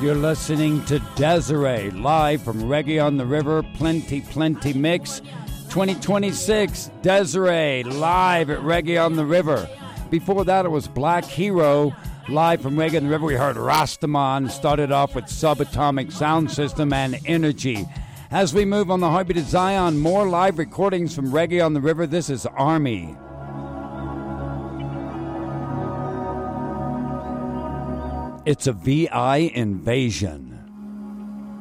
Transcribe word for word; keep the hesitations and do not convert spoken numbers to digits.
You're listening to Desiree, live from Reggae on the River, Plenty Plenty Mix twenty twenty-six. Desiree, live at Reggae on the River. Before that, it was Black Hero, live from Reggae on the River. We heard Rastaman, started off with Subatomic Sound System and Energy. As we move on the Heartbeat of Zion, more live recordings from Reggae on the River. This is Army. It's a V I invasion.